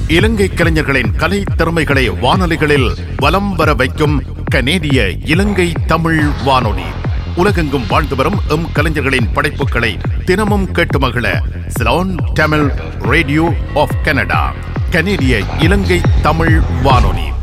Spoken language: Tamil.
இலங்கை கலைஞர்களின் கலை திறமைகளை வானொலிகளில் வலம் வர வைக்கும் கனேடிய இலங்கை தமிழ் வானொலி. உலகெங்கும் வாழ்ந்து வரும் கலைஞர்களின் படைப்புகளை தினமும் கேட்டு மகிழ Ceylon Tamil radio of Canada, கனேடிய இலங்கை தமிழ் வானொலி.